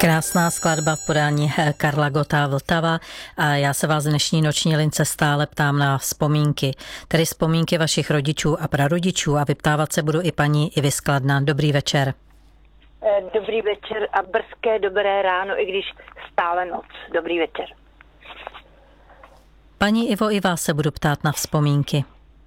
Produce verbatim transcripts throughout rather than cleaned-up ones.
Krásná skladba v podání Karla Gotta Vltava a já se vás v dnešní noční lince stále ptám na vzpomínky, tedy vzpomínky vašich rodičů a prarodičů a vyptávat se budu i paní Ivy z Kladna. Dobrý večer. Dobrý večer a brzké dobré ráno, i když stále noc. Dobrý večer. Paní Ivo, i vás se budu ptát na vzpomínky.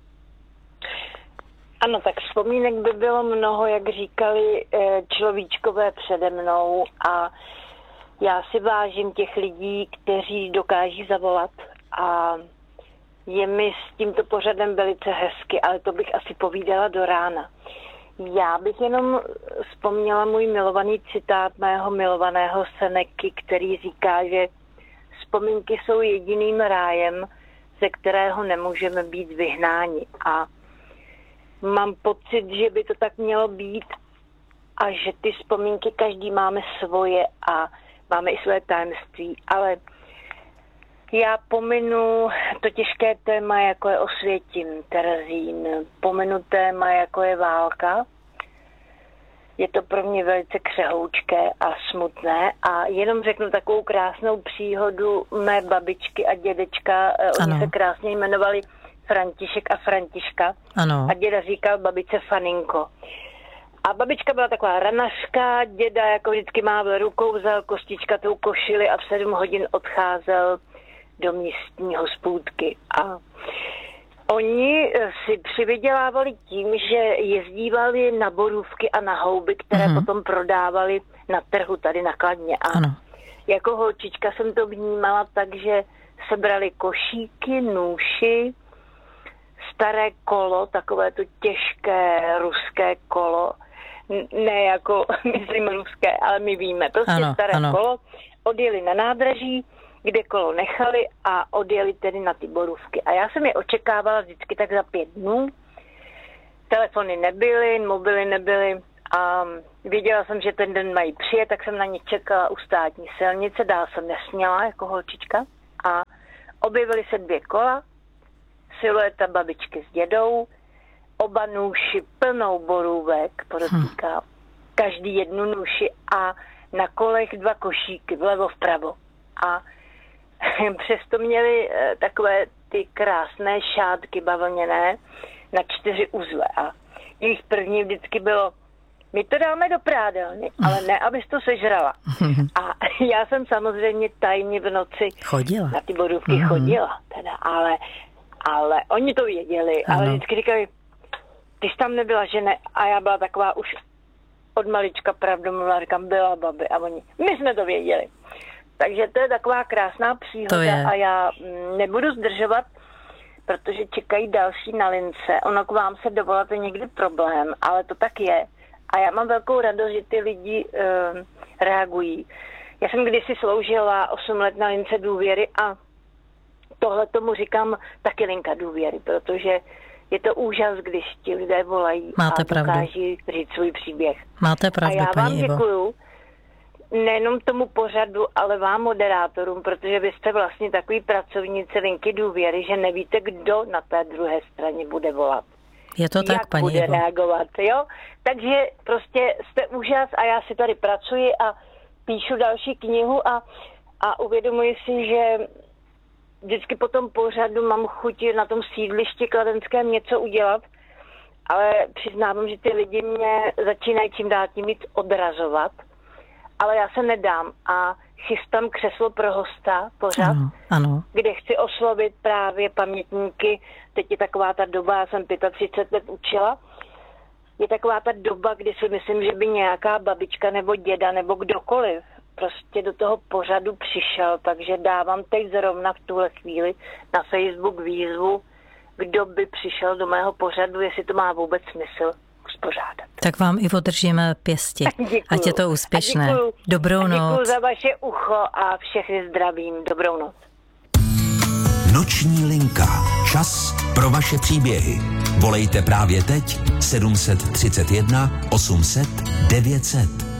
Ano, tak vzpomínek by bylo mnoho, jak říkali človíčkové přede mnou a já si vážím těch lidí, kteří dokáží zavolat a je mi s tímto pořadem velice hezky, ale to bych asi povídala do rána. Já bych jenom vzpomněla můj milovaný citát mého milovaného Seneky, který říká, že vzpomínky jsou jediným rájem, ze kterého nemůžeme být vyhnáni. A mám pocit, že by to tak mělo být a že ty vzpomínky každý máme svoje a máme i své tajemství, ale já pominu to těžké téma, jako je Osvětim, Terezín, pominu téma, jako je válka. Je to pro mě velice křehoučké a smutné a jenom řeknu takovou krásnou příhodu mé babičky a dědečka, oni ano. se krásně jmenovali František a Františka. Ano. A děda říkal babičce Faninko. A babička byla taková ranařka, děda jako vždycky mával rukou, vzal kostička tou košili a v sedm hodin odcházel do místní hospůdky. A oni si přivydělávali tím, že jezdívali na borůvky a na houby, které mm-hmm. potom prodávali na trhu tady na Kladně. A ano. jako holčička jsem to vnímala tak, že sebrali košíky, nůši, staré kolo, takové to těžké ruské kolo, ne jako, myslím ruské, ale my víme, prostě ano, staré ano. kolo, odjeli na nádraží, kde kolo nechali a odjeli tedy na ty borůvky. A já jsem je očekávala vždycky tak za pět dnů, telefony nebyly, mobily nebyly a věděla jsem, že ten den mají přijet, tak jsem na ně čekala u státní silnice, dál jsem nesměla jako holčička a objevily se dvě kola, silueta babičky s dědou, oba nůši plnou borůvek, podotýká, hm. každý jednu nůši a na kolech dva košíky, vlevo vpravo. A přesto měli takové ty krásné šátky bavlněné na čtyři uzle a jejich první vždycky bylo, my to dáme do prádelny, ale ne, abys to sežrala. A já jsem samozřejmě tajně v noci chodila. Na ty borůvky mm. chodila, teda, ale Ale oni to věděli, ano. Ale vždycky říkali, ty jsi tam nebyla, že ne? A já byla taková už od malička pravdu mluvila, říkám, byla babi. A oni, my jsme to věděli. Takže to je taková krásná příhoda a já nebudu zdržovat, protože čekají další na lince. Ono k vám se dovolat je někdy problém, ale to tak je. A já mám velkou radost, že ty lidi uh, reagují. Já jsem kdysi sloužila osm let na lince důvěry a tohle tomu říkám taky linka důvěry, protože je to úžas, když ti lidé volají Máte a pravdu. dokáží říct svůj příběh. Máte pravdu, a já vám paní Ivo. děkuju nejenom tomu pořadu, ale vám moderátorům, protože vy jste vlastně takový pracovníci linky důvěry, že nevíte, kdo na té druhé straně bude volat. Je to tak, jak paní bude Ivo. reagovat, jo? Takže prostě jste úžas a já si tady pracuji a píšu další knihu a, a uvědomuji si, že vždycky po tom pořadu mám chuť na tom sídlišti kladenském něco udělat, ale přiznávám, že ty lidi mě začínají čím dál tím víc odrazovat, ale já se nedám a chystám křeslo pro hosta pořad, ano, ano. kde chci oslovit právě pamětníky. Teď je taková ta doba, já jsem třicet pět let učila, je taková ta doba, kdy si myslím, že by nějaká babička nebo děda nebo kdokoliv prostě do toho pořadu přišel, takže dávám teď zrovna v tuhle chvíli na Facebook výzvu, kdo by přišel do mého pořadu, jestli to má vůbec smysl uspořádat. Tak vám, Ivo, držíme pěsti. Ať je to úspěšné. Děkuju. Dobrou a noc. Děkuju za vaše ucho a všechny zdravím. Dobrou noc. Noční linka. Čas pro vaše příběhy. Volejte právě teď sedm set třicet jedna osm set devět set.